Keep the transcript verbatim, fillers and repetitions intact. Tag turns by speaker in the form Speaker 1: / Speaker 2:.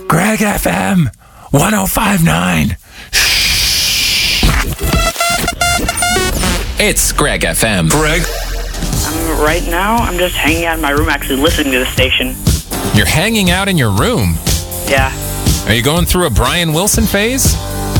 Speaker 1: Greg F M one oh five point nine.
Speaker 2: It's Greg F M.
Speaker 1: Greg.
Speaker 3: Um, right now, I'm just hanging out in my room actually listening to the station.
Speaker 2: You're hanging out in your room.
Speaker 3: Yeah.
Speaker 2: Are you going through a Brian Wilson phase?